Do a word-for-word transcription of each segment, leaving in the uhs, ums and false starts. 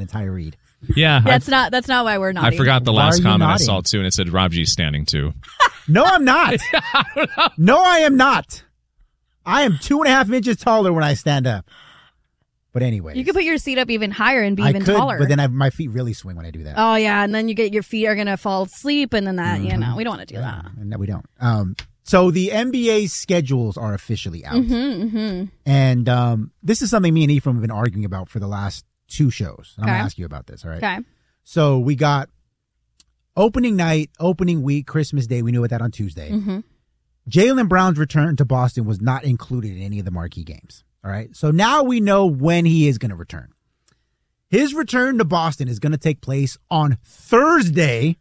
entire read. Yeah. That's I, not That's not why we're nodding. I forgot the Why last are you comment nodding? I saw, too, and it said Rob G's standing, too. No, I'm not. No, I am not. I am two and a half inches taller when I stand up. But anyway. You could put your seat up even higher and be I even could, taller. but then I, my feet really swing when I do that. Oh, yeah, and then you get your feet are going to fall asleep, and then that, mm-hmm. you know, we don't want to do that. No, we don't. Um, so the N B A schedules are officially out. Mm-hmm, mm-hmm. And um, this is something me and Ephraim have been arguing about for the last two shows. And Okay. I'm going to ask you about this, all right? Okay. So we got opening night, opening week, Christmas Day. We knew about that on Tuesday. Mm-hmm. Jaylen Brown's return to Boston was not included in any of the marquee games. All right. So now we know when he is going to return. His return to Boston is going to take place on Thursday,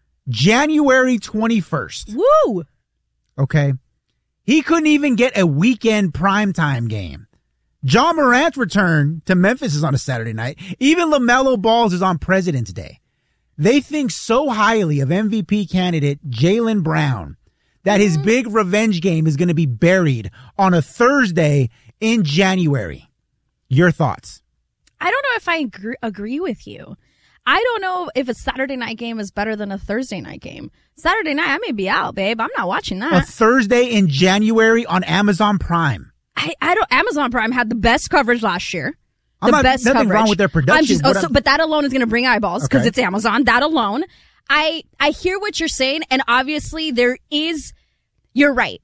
January twenty-first. Woo! Okay. He couldn't even get a weekend primetime game. John Morant's return to Memphis is on a Saturday night. Even LaMelo Ball's is on President's Day. They think so highly of M V P candidate Jaylen Brown that his big revenge game is going to be buried on a Thursday in January. Your thoughts? I don't know if I agree, agree with you. I don't know if a Saturday night game is better than a Thursday night game. Saturday night, I may be out, babe. I'm not watching that. A Thursday in January on Amazon Prime. I, I don't. Amazon Prime had the best coverage last year. The I'm not, best nothing coverage. wrong with their production. I'm just, oh, What so, I'm- but that alone is going to bring eyeballs because Okay. it's Amazon. That alone, I I hear what you're saying, and obviously there is. You're right.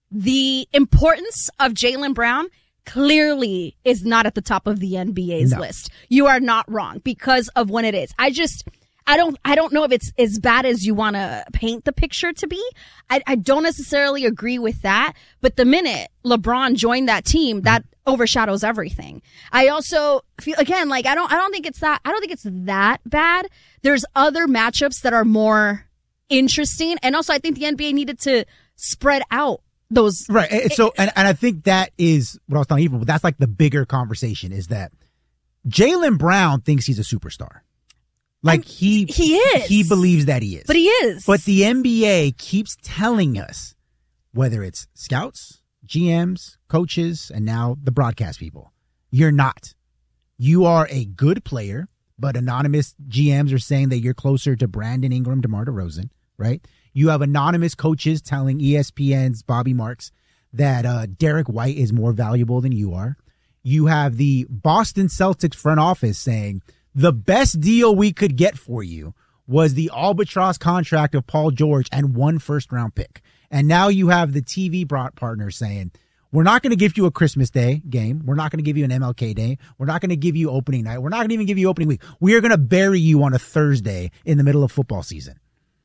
The importance of Jaylen Brown clearly is not at the top of the N B A's No. list. You are not wrong because of when it is. I just. I don't, I don't know if it's as bad as you want to paint the picture to be. I, I don't necessarily agree with that. But the minute LeBron joined that team, that overshadows everything. I also feel, again, like, I don't, I don't think it's that, I don't think it's that bad. There's other matchups that are more interesting. And also I think the N B A needed to spread out those. Right. And So, and, and I think that is what I was telling you, but that's like the bigger conversation is that Jaylen Brown thinks he's a superstar. Like he, he is. He believes that he is. But he is. But the N B A keeps telling us, whether it's scouts, G Ms, coaches, and now the broadcast people, you're not. You are a good player, but anonymous G Ms are saying that you're closer to Brandon Ingram, DeMar DeRozan, right? You have anonymous coaches telling E S P N's Bobby Marks that uh, Derek White is more valuable than you are. You have the Boston Celtics front office saying, the best deal we could get for you was the albatross contract of Paul George and one first round pick. And now you have the T V partner saying, we're not going to give you a Christmas Day game. We're not going to give you an M L K Day. We're not going to give you opening night. We're not going to even give you opening week. We are going to bury you on a Thursday in the middle of football season.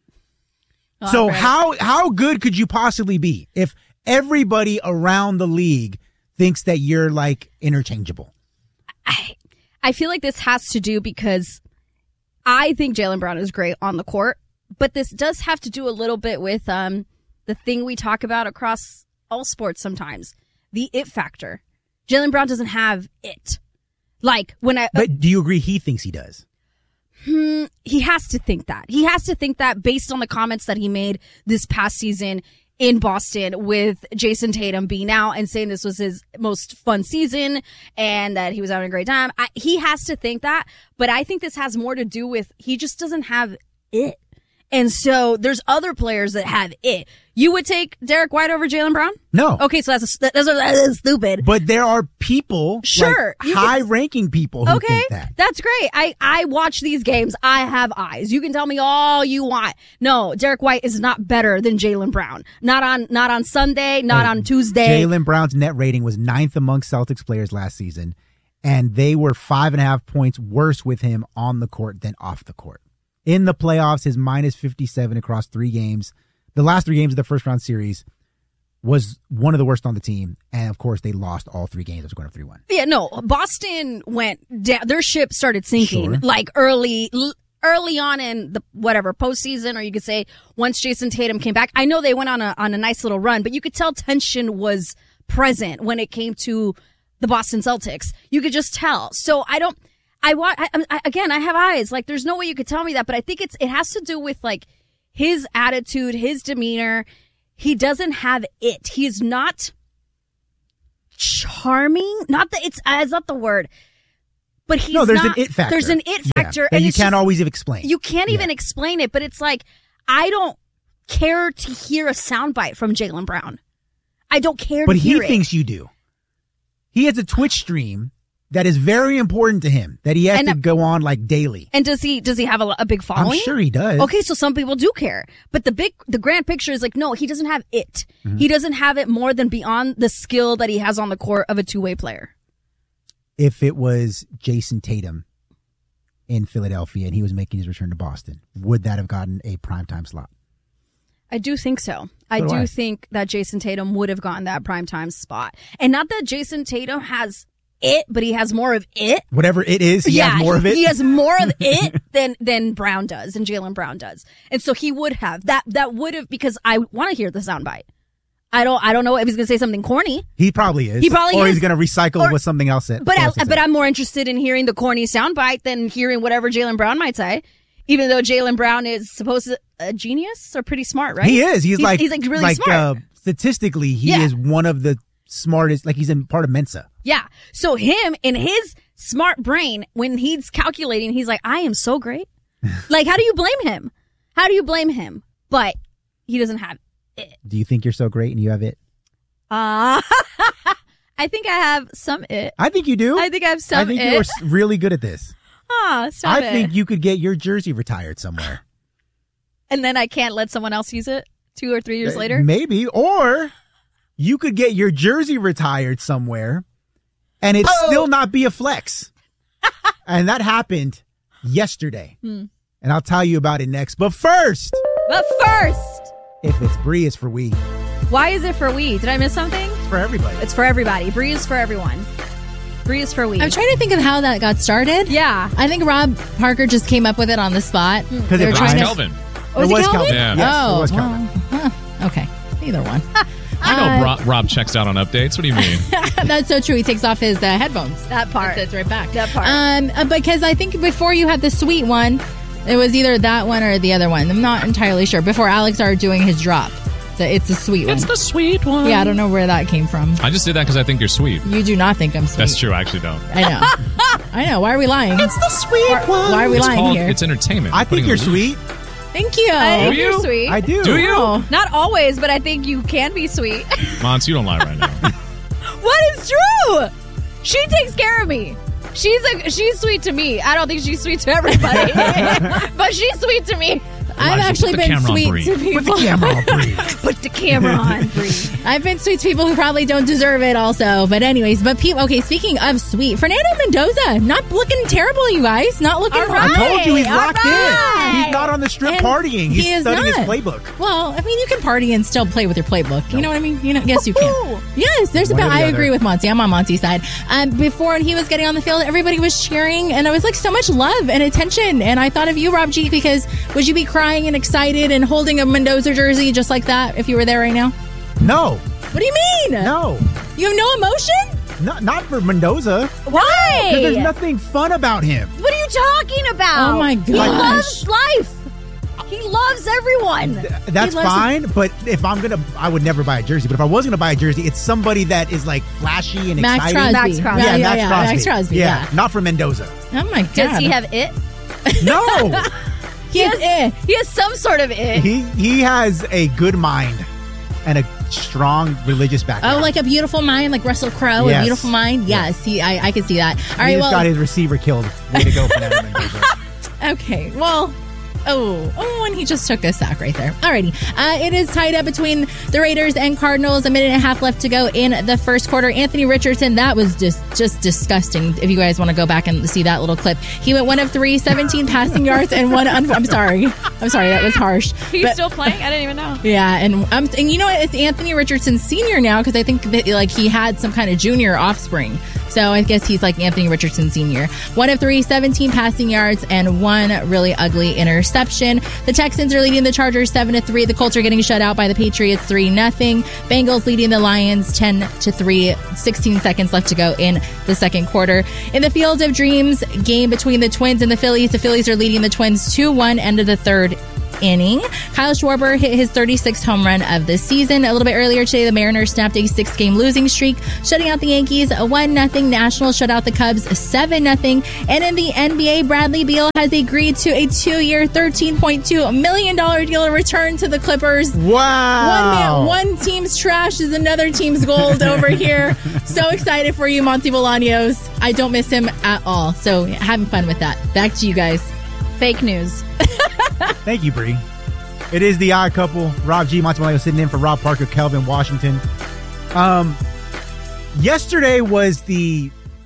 Oh, so right. how, how good could you possibly be if everybody around the league thinks that you're like interchangeable? I, I feel like this has to do because I think Jaylen Brown is great on the court, but this does have to do a little bit with um, the thing we talk about across all sports sometimes, the it factor. Jaylen Brown doesn't have it. Like when I, But do you agree he thinks he does? Hmm, he has to think that. He has to think that based on the comments that he made this past season in Boston with Jason Tatum being out and saying this was his most fun season and that he was having a great time. I, he has to think that, but I think this has more to do with he just doesn't have it. And so there's other players that have it. You would take Derek White over Jaylen Brown? No. Okay, so that's, a, that's, a, that's stupid. But there are people, Sure, like you can- high-ranking people who Okay, think that. that's great. I, I watch these games. I have eyes. You can tell me all you want. No, Derek White is not better than Jaylen Brown. Not on not on Sunday, not on Tuesday. Jaylen Brown's net rating was ninth among Celtics players last season, and they were five and a half points worse with him on the court than off the court. In the playoffs, his minus fifty-seven across three games, the last three games of the first round series, was one of the worst on the team. And of course, they lost all three games. It was going up three one. Yeah, no, Boston went down. Their ship started sinking Sure. like early, early on in the whatever postseason, or you could say once Jason Tatum came back. I know they went on a on a nice little run, but you could tell tension was present when it came to the Boston Celtics. You could just tell. So I don't. I want I, I, again. I have eyes. Like there's no way you could tell me that, but I think it's it has to do with like his attitude, his demeanor. He doesn't have it. He's not charming. Not that it's, uh, it's not the word, but he's no, there's not, an it factor. There's an it factor. Yeah, that and you it's can't just, always explain. You can't even Yeah. explain it, but it's like, I don't care to hear a soundbite from Jaylen Brown. I don't care But to hear he it. thinks you do. He has a Twitch stream that is very important to him that he has And, to uh, go on like daily. And does he does he have a, a big following? I'm sure he does. Okay, so some people do care. But the big, the grand picture is like, no, he doesn't have it. Mm-hmm. He doesn't have it more than beyond the skill that he has on the court of a two-way player. If it was Jason Tatum in Philadelphia and he was making his return to Boston, would that have gotten a primetime slot? I do think so. I So do do I. think that Jason Tatum would have gotten that primetime spot. And not that Jason Tatum has it, but he has more of it. Whatever it is, he yeah, has more of it. He has more of it than than Brown does, and Jaylen Brown does. And so he would have. That that would have, because I want to hear the soundbite. I don't I don't know if he's going to say something corny. He probably is. He probably or is. he's going to recycle Or- with something else. That, But I, else to but say. I'm more interested in hearing the corny soundbite than hearing whatever Jaylen Brown might say. Even though Jaylen Brown is supposed to a genius or pretty smart, right? He is. He's, like he's like really like, smart. Uh, statistically, he Yeah. is one of the smartest. Like he's in part of Mensa. Yeah. So him in his smart brain, when he's calculating, he's like, I am so great. Like, how do you blame him? How do you blame him? But he doesn't have it. Do you think you're so great and you have it? Uh, I think I have some it. I think you do. I think I have some I think it. you are s- really good at this. Ah, stop I it. think you could get your jersey retired somewhere. And then I can't let someone else use it two or three years Uh, later. Maybe. Or you could get your jersey retired somewhere and it Oh. still not be a flex. And that happened yesterday. Hmm. And I'll tell you about it next. But first, But first, if it's Bree, it's for we. why is it for we? Did I miss something? It's for everybody. It's for everybody. Bree is for everyone. Bree is for we. I'm trying to think of how that got started. Yeah. I think Rob Parker just came up with it on the spot. Because They it were It trying was to- Kelvin. Was it it was Kelvin? Kelvin. Yeah. Yes, oh, it was well, Kelvin. huh, okay. Either one. I know Uh, Rob, Rob checks out on updates. What do you mean? That's so true. He takes off his uh, headphones. That part. That's right back. That part. Um, uh, because I think before you had the sweet one, it was either that one or the other one. I'm not entirely sure. Before Alex started doing his drop, so it's a sweet one. It's the sweet one. Yeah, I don't know where that came from. I just did that because I think you're sweet. You do not think I'm sweet. That's true. I actually don't. I know. I know. Why are we lying? It's the sweet why, one. Why are we It's lying called. here? It's entertainment. I Putting think you're a loop. sweet. Thank you. I think Do you're you? sweet. I do. Do you? Oh. Not always, but I think you can be sweet. Mons, you don't lie right now. What is true? She takes care of me. She's a, she's sweet to me. I don't think she's sweet to everybody, but she's sweet to me. I've Elijah, actually put the been camera on sweet Bree. to people. Put the camera on Bree. Put the camera on, Bree. I've been sweet to people who probably don't deserve it also. But anyways, but people, okay, speaking of sweet, Fernando Mendoza, not looking terrible, you guys. Not looking All I hot. told you he's All locked right. in. He's not on the strip And partying. He's he is studying his not. playbook. Well, I mean, you can party and still play with your playbook. You know what I mean? You know, yes, you Woo-hoo. can. Yes, there's One about. or the I other. agree with Monty. I'm on Monty's side. Um, before when he was getting on the field, everybody was cheering, and it was like so much love and attention. And I thought of you, Rob G, because would you be crying and excited and holding a Mendoza jersey just like that if you were there right now? No. What do you mean? No. You have no emotion? Not, not for Mendoza. Why? There's nothing fun about him. What are you talking about? Oh, my He gosh. loves life. He loves everyone. That's He loves- fine, but if I'm gonna, I would never buy a jersey. But if I was gonna buy a jersey, it's somebody that is like flashy and Max exciting. Crosby. Max Crosby. Yeah, Yeah, yeah, Max yeah. Crosby. Max Crosby. Yeah, Yeah. not for Mendoza. Oh my god. Does he have it? No, He has, eh. He has some sort of it. he he has a good mind and a strong religious background. Oh, like a beautiful mind, like Russell Crowe, Yes. a beautiful mind. Yes, he. I, I can see that. All he right, just well, got his receiver killed. Way to go, Fernando Mendoza. okay, well. Oh, oh, and he just took a sack right there. Alrighty. Uh, it is tied up between the Raiders and Cardinals. A minute and a half left to go in the first quarter. Anthony Richardson, that was just just disgusting. If you guys want to go back and see that little clip. He went one of three, seventeen passing yards, and one... Un- I'm sorry. I'm sorry, that was harsh. He's But- still playing? I didn't even know. Yeah, and um, and you know what? It's Anthony Richardson Senior now because I think that like he had some kind of junior offspring. So I guess he's like Anthony Richardson Senior One of three, seventeen passing yards, and one really ugly interception. The Texans are leading the Chargers seven to three. The Colts are getting shut out by the Patriots three nothing. Bengals leading the Lions ten to three. sixteen seconds left to go in the second quarter. In the Field of Dreams game between the Twins and the Phillies, the Phillies are leading the Twins two one. End of the third. inning. Kyle Schwarber hit his thirty-sixth home run of the season. A little bit earlier today, the Mariners snapped a six-game losing streak, shutting out the Yankees one nothing. Nationals shut out the Cubs seven nothing. And in the N B A, Bradley Beal has agreed to a two-year, thirteen point two million dollars deal to return to the Clippers. Wow. One man, one team's trash is another team's gold over here. So excited for you, Monty Bolaños. I don't miss him at all. So having fun with that. Back to you guys. Fake news. Thank you, Bree. It is the Odd Couple. Rob G. Monty Bolaños sitting in for Rob Parker, Kelvin Washington. Um, yesterday was the